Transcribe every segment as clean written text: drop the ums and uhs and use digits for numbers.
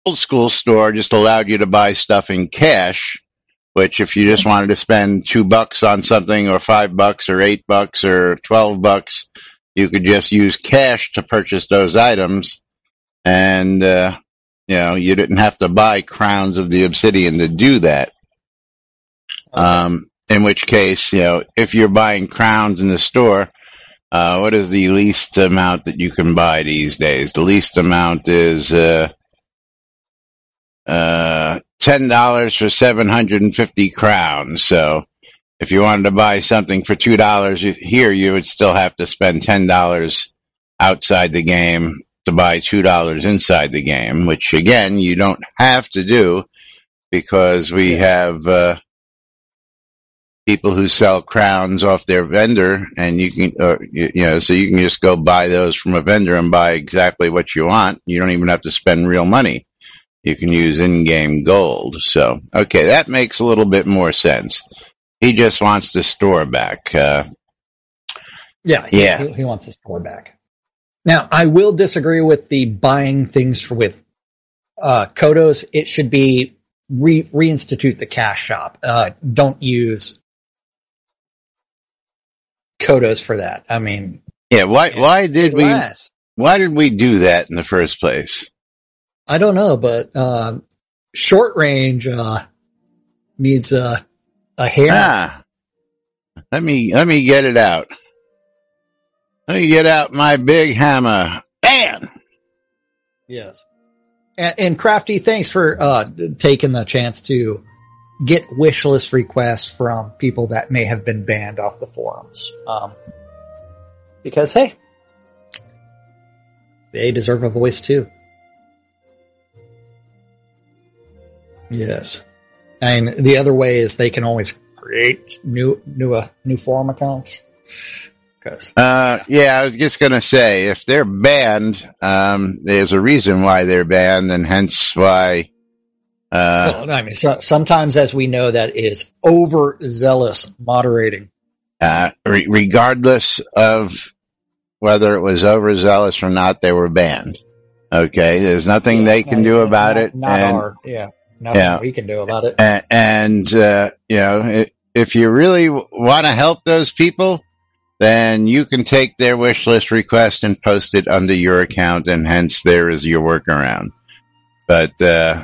old school store just allowed you to buy stuff in cash, which if you just wanted to spend $2 on something or $5 or $8 or $12, you could just use cash to purchase those items. And, you didn't have to buy crowns of the obsidian to do that. Okay. In which case, if you're buying crowns in the store, what is the least amount that you can buy these days? The least amount is $10 for 750 crowns. So if you wanted to buy something for $2 here, you would still have to spend $10 outside the game to buy $2 inside the game, which again, you don't have to do because we have people who sell crowns off their vendor, and you can, so you can just go buy those from a vendor and buy exactly what you want. You don't even have to spend real money. You can use in-game gold. So, okay, that makes a little bit more sense. He just wants the store back. He wants the store back. Now, I will disagree with the buying things with Kodos. It should be reinstitute the cash shop. Don't use Kodos for that. I mean, why did we do that in the first place? I don't know, but short range needs a hammer. Let me get it out. Let me get out my big hammer. Bam! Yes. And Crafty, thanks for taking the chance to get wish list requests from people that may have been banned off the forums. Because, hey, they deserve a voice too. Yes. And the other way is they can always create new forum accounts. I was just going to say, if they're banned, there's a reason why they're banned, and hence why. Sometimes, as we know, that is overzealous moderating. Regardless of whether it was overzealous or not, they were banned. Okay, there's nothing they can do about it. Nothing we can do about it. If you really want to help those people, then you can take their wish list request and post it under your account, and hence there is your workaround. But,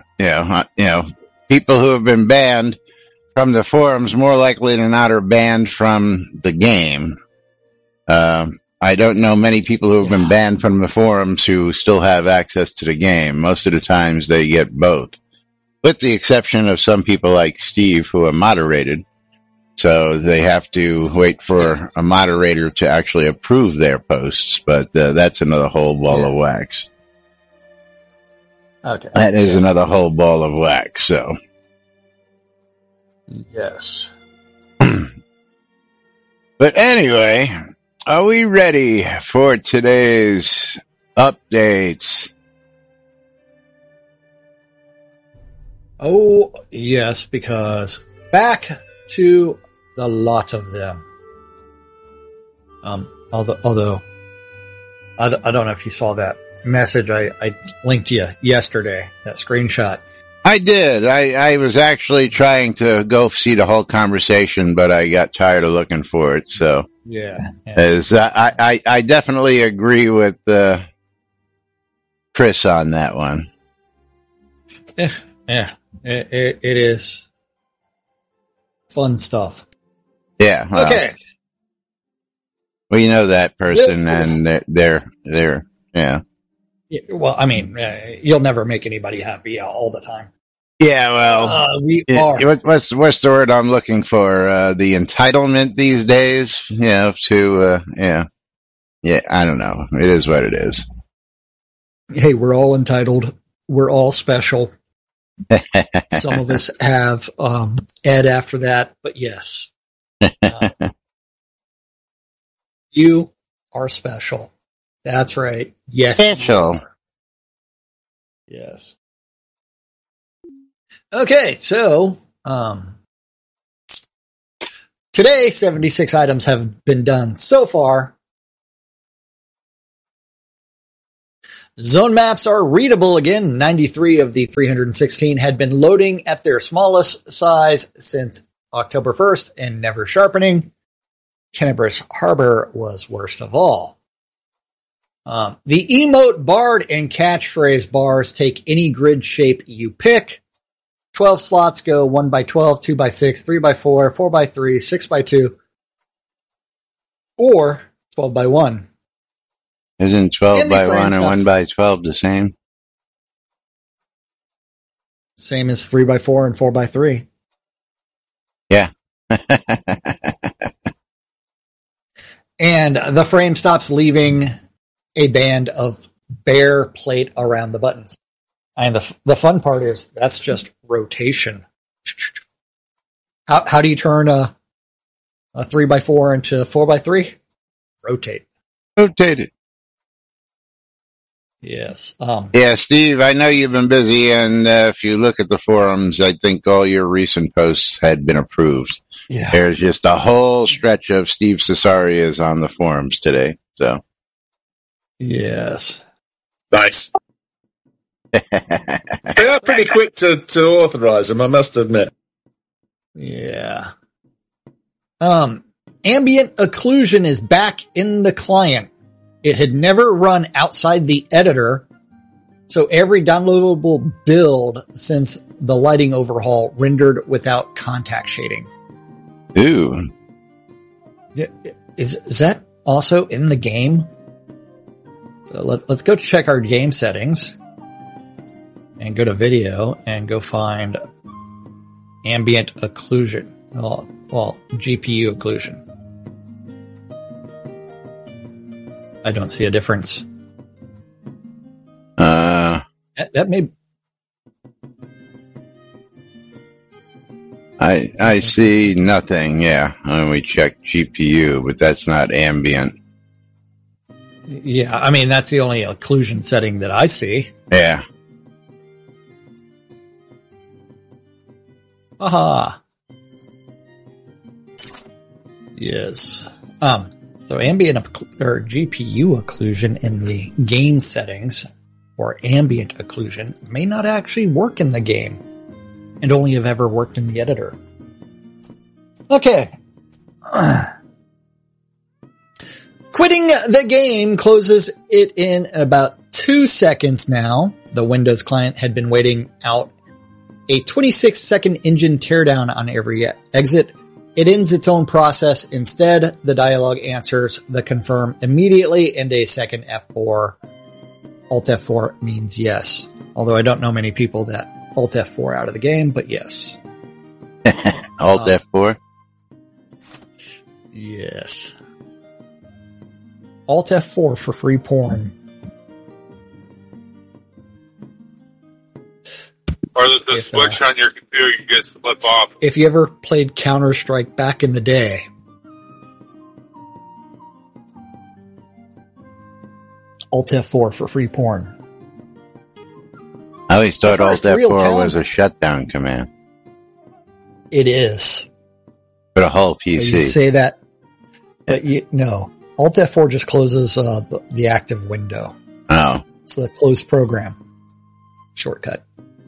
people who have been banned from the forums more likely than not are banned from the game. I don't know many people who have been banned from the forums who still have access to the game. Most of the times they get both, with the exception of some people like Steve who are moderated. So they have to wait for a moderator to actually approve their posts, but that's another whole ball of wax. Okay. That is another whole ball of wax, so. Yes. But anyway, are we ready for today's updates? Oh, yes, because back to the lot of them. Although I don't know if you saw that message I linked you yesterday, that screenshot. I did. I was actually trying to go see the whole conversation, but I got tired of looking for it. So I definitely agree with Chris on that one. Yeah, it is fun stuff. Yeah. Well, okay. Well, you know that person, and they're yeah. Well, I mean, you'll never make anybody happy all the time. Yeah, well, we are. What's the word I'm looking for? The entitlement these days, I don't know. It is what it is. Hey, we're all entitled. We're all special. Some of us have Ed after that, but yes. You are special. That's right. Yes. Special. Yes. Okay, so today 76 items have been done so far. Zone maps are readable again. 93 of the 316 had been loading at their smallest size since October 1st and never sharpening. Tenebrous Harbor was worst of all. The emote, bard, and catchphrase bars take any grid shape you pick. 12 slots go 1x12, 2x6, 3x4, 4x3, 6x2, or 12x1. Isn't 12 by 1 and 1 by 12 the same? Same as 3x4 and 4x3. Yeah. And the frame stops leaving a band of bare plate around the buttons. And the fun part is that's just rotation. How do you turn a 3x4 into 4x3? Rotate. Rotate it. Yes. Yeah, Steve, I know you've been busy, and if you look at the forums, I think all your recent posts had been approved. Yeah. There's just a whole stretch of Steve Cesarias on the forums today. So. Yes. Nice. They are pretty quick to authorize them, I must admit. Yeah. Ambient occlusion is back in the client. It had never run outside the editor, so every downloadable build since the lighting overhaul rendered without contact shading. Ooh. Is that also in the game? So let's go check our game settings and go to video and go find ambient occlusion. Well, GPU occlusion. I don't see a difference. That may. I see nothing. Yeah, when we check GPU, but that's not ambient. Yeah, I mean that's the only occlusion setting that I see. Yeah. Aha. Yes. So ambient or GPU occlusion in the game settings or ambient occlusion may not actually work in the game and only have ever worked in the editor. Okay. Quitting the game closes it in about 2 seconds now. The Windows client had been waiting out a 26-second engine teardown on every exit. It ends its own process. Instead, the dialog answers the confirm immediately and a second F4. Alt F4 means yes. Although I don't know many people that Alt F4 out of the game, but yes. Alt F4? Yes. Alt F4 for free porn. Or the switch on your computer you just flip off. If you ever played Counter-Strike back in the day, Alt F4 for free porn. I always thought Alt F4 was a shutdown command. It is. For the whole PC. You'd say that. No. Alt F4 just closes the active window. Oh. It's the closed program shortcut.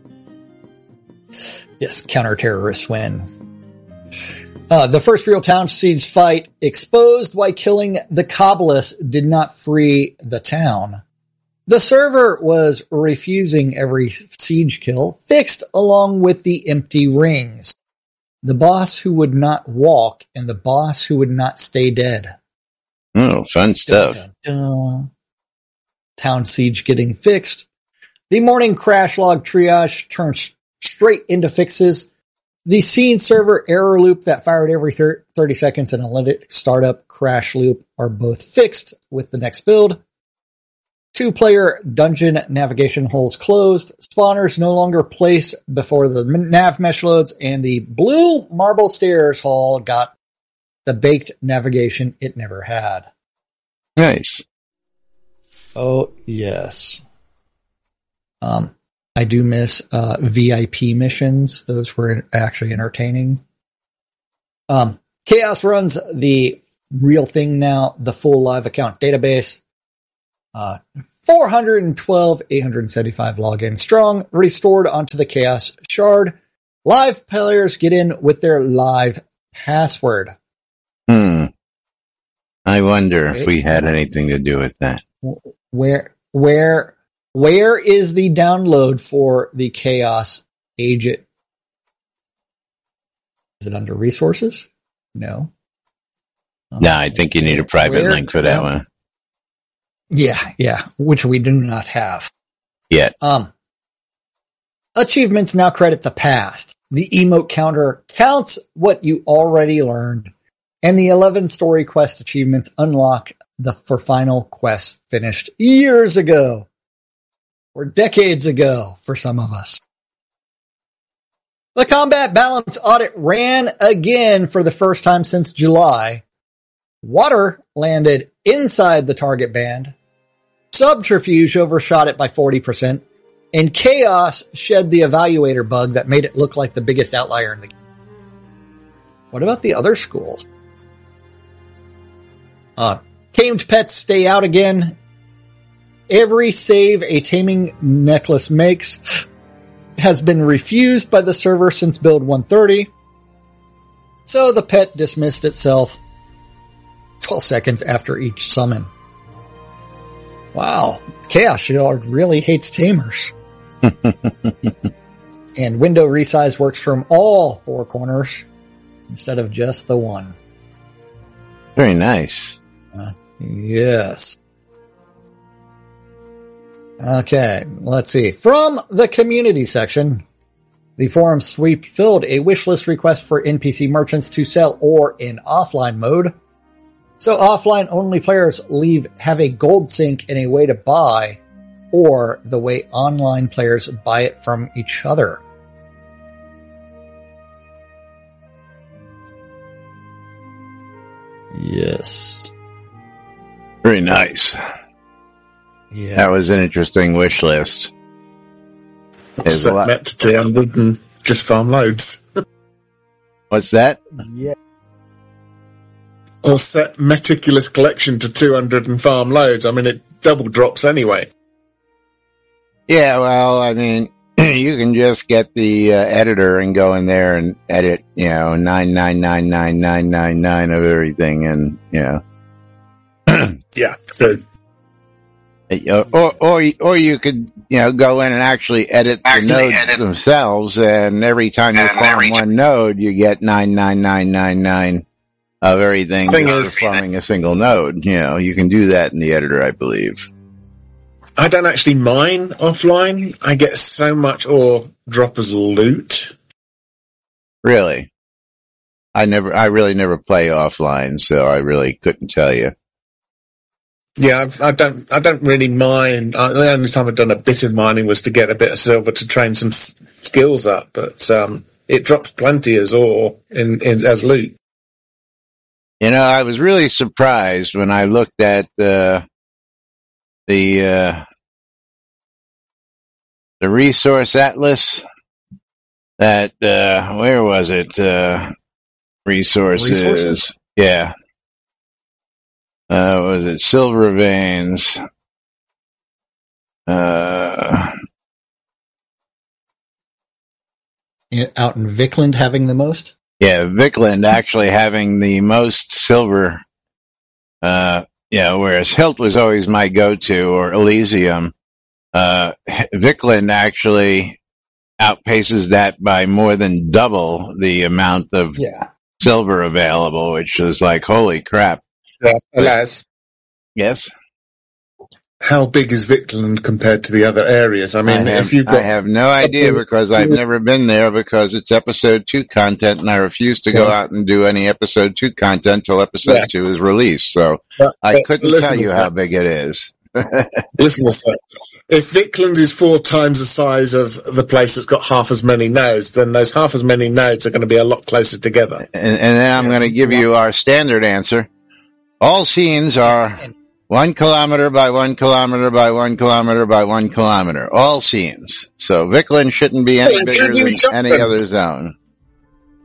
Yes, counter-terrorists win. The first real town siege fight exposed why killing the Kabbalists did not free the town. The server was refusing every siege kill, fixed along with the empty rings. The boss who would not walk and the boss who would not stay dead. Oh, fun stuff. Dun, dun, dun. Town siege getting fixed. The morning crash log triage turns straight into fixes. The scene server error loop that fired every 30 seconds and analytic startup crash loop are both fixed with the next build. 2-player dungeon navigation holes closed. Spawners no longer place before the nav mesh loads, and the blue marble stairs hall got the baked navigation it never had. Nice. Oh, yes. I do miss VIP missions. Those were actually entertaining. Chaos runs the real thing now, the full live account database. 412, 875 login strong, restored onto the Chaos Shard. Live players get in with their live password. I wonder if we had anything to do with that. Where is the download for the Chaos Agent? Is it under resources? No. No, I think you need a private link for that one. Yeah, which we do not have yet. Achievements now credit the past. The emote counter counts what you already learned, and the 11 story quest achievements unlock for final quests finished years ago, or decades ago for some of us. The combat balance audit ran again for the first time since July. Water landed inside the target band. Subterfuge overshot it by 40%. And Chaos shed the evaluator bug that made it look like the biggest outlier in the game. What about the other schools? Tamed pets stay out again. Every save a taming necklace makes has been refused by the server since build 130. So the pet dismissed itself 12 seconds after each summon. Wow. Chaos Shard really hates tamers. And window resize works from all four corners instead of just the one. Very nice. Yes. Okay, let's see. From the community section, the forum sweep filled a wishlist request for NPC merchants to sell ore in offline mode. So offline only players have a gold sink and a way to buy, or the way online players buy it from each other. Yes. Very nice. Yes. That was an interesting wish list. There's a lot. Met to 200 and just farm loads. What's that? Yeah. Or set meticulous collection to 200 and farm loads. I mean, it double drops anyway. Yeah, well, I mean, you can just get the editor and go in there and edit, 9999999 of everything, and yeah. So, or you could go in and actually edit the nodes themselves, and every time you farm one node, you get 99999 of everything just farming a single node. You can do that in the editor, I believe. I don't actually mine offline. I get so much ore drop as loot. Really? I really never play offline, so I really couldn't tell you. Yeah, I don't really mine. The only time I've done a bit of mining was to get a bit of silver to train some skills up, but it drops plenty as ore as loot. I was really surprised when I looked at the resource atlas that, where was it? Resources? Yeah. Was it silver veins? Out in Vikland having the most? Yeah, Vikland actually having the most silver, whereas Hilt was always my go-to, or Elysium. Vikland actually outpaces that by more than double the amount of silver available, which is like, holy crap. Alas. Yes? How big is Vikland compared to the other areas? I mean, I have no idea, because I've never been there, because it's episode 2 content, and I refuse to go out and do any episode 2 content till episode 2 is released. So I couldn't tell you how big it is. Listen to that. If Vikland is 4 times the size of the place that's got half as many nodes, then those half as many nodes are going to be a lot closer together. And then I'm going to give you our standard answer. All scenes are 1 kilometer by 1 kilometer by 1 kilometer by 1 kilometer. All scenes. So Vikland shouldn't be any bigger than any other zone.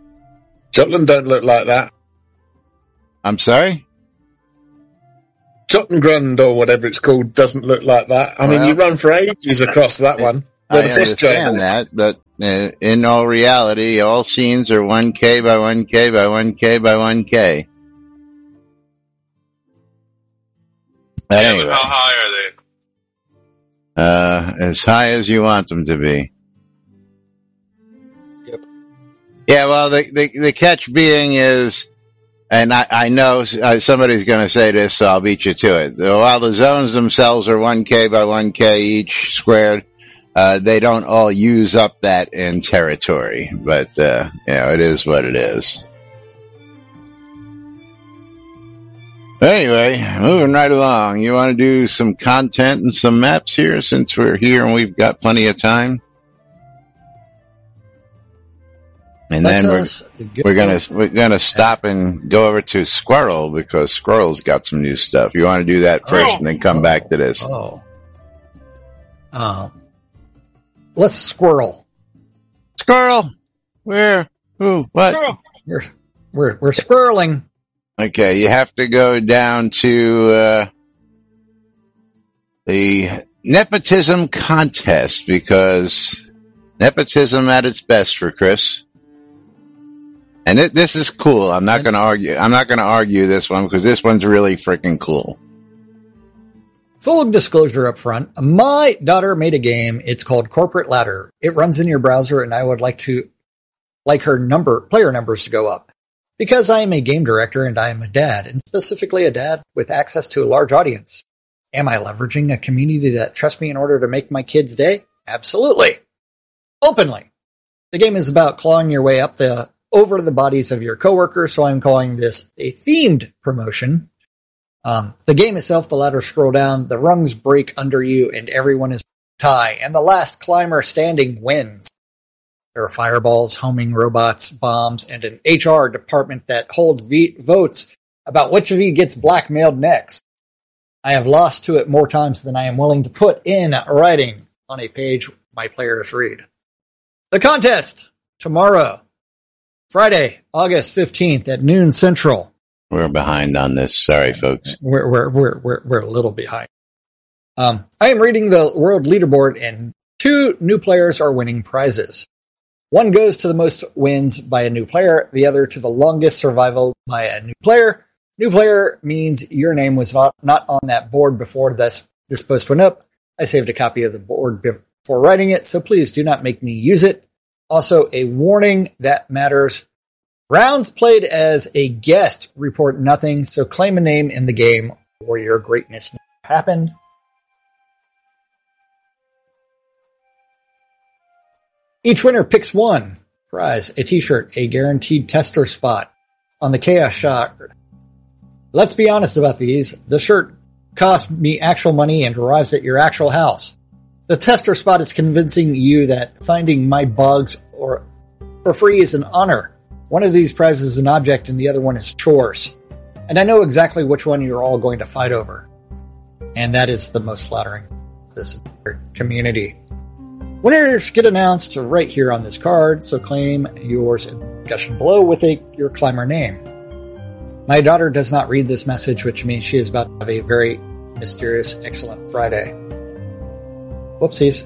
Jutland don't look like that. I'm sorry? Schottengrund or whatever it's called doesn't look like that. I mean, you run for ages across that one. I understand that, but in all reality, all scenes are 1K by 1K by 1K by 1K. But anyway, how high are they? As high as you want them to be. Yep. Yeah, well, the catch being is, and I know somebody's going to say this, so I'll beat you to it. While the zones themselves are 1K by 1K each squared, they don't all use up that in territory, but, it is what it is. Anyway, moving right along. You want to do some content and some maps here since we're here and we've got plenty of time? And then we're gonna stop and go over to Squirrel because Squirrel's got some new stuff. You want to do that first and then come back to this? Let's Squirrel. Squirrel. Where? Who? What? Squirrel. We're squirreling. Okay, you have to go down to the nepotism contest because nepotism at its best for Chris. And this is cool. I'm not going to argue this one because this one's really freaking cool. Full disclosure up front. My daughter made a game. It's called Corporate Ladder. It runs in your browser and I would like her player numbers to go up. Because I am a game director and I am a dad, and specifically a dad with access to a large audience. Am I leveraging a community that trusts me in order to make my kid's day? Absolutely. Openly. The game is about clawing your way up over the bodies of your coworkers, so I'm calling this a themed promotion. The game itself, the ladder scroll down, the rungs break under you, and everyone is tie, and the last climber standing wins. There are fireballs, homing robots, bombs, and an HR department that holds votes about which of you gets blackmailed next. I have lost to it more times than I am willing to put in writing on a page my players read. The contest tomorrow, Friday, August 15th at noon Central. We're behind on this. Sorry, folks. We're a little behind. I am reading the world leaderboard, and 2 new players are winning prizes. One goes to the most wins by a new player, the other to the longest survival by a new player. New player means your name was not on that board before this post went up. I saved a copy of the board before writing it, so please do not make me use it. Also, a warning that matters. Rounds played as a guest report nothing, so claim a name in the game where your greatness happened. Each winner picks one prize, a t-shirt, a guaranteed tester spot on the Chaos Shard. Let's be honest about these. The shirt costs me actual money and arrives at your actual house. The tester spot is convincing you that finding my bugs for free is an honor. One of these prizes is an object and the other one is chores. And I know exactly which one you're all going to fight over. And that is the most flattering. This community. Winners get announced right here on this card, so claim yours in the discussion below with your climber name. My daughter does not read this message, which means she is about to have a very mysterious, excellent Friday. Whoopsies.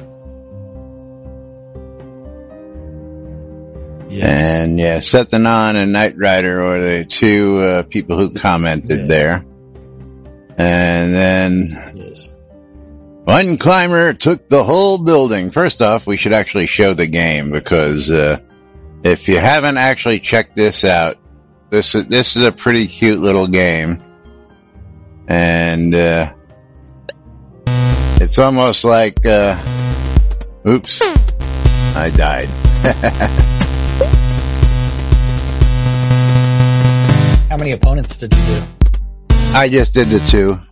Yes. And yeah, Seth Anon and Knight Rider are the 2 people who commented there. And then... Yes. One climber took the whole building. First off, we should actually show the game because if you haven't actually checked this out, this is a pretty cute little game, and it's almost like oops, I died. How many opponents did you do? I just did the 2.